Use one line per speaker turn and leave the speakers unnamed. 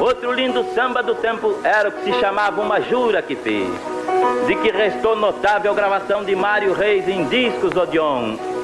Outro lindo samba do tempo era o que se chamava Uma Jura que Fiz, de que restou notável gravação de Mário Reis em discos Odeon.